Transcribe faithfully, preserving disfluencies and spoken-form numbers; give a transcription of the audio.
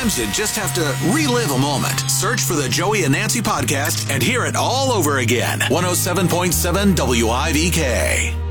Sometimes you just have to relive a moment. Search for the Joey and Nancy podcast and hear it all over again. one oh seven point seven W I V K.